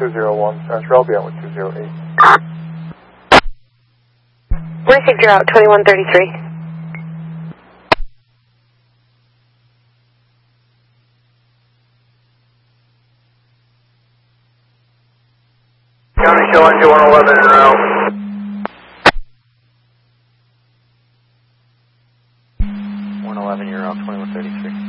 201, Central, be on with 208. Received, you're out, 2133. County showing you 111 in route. 111, you're out, 2133.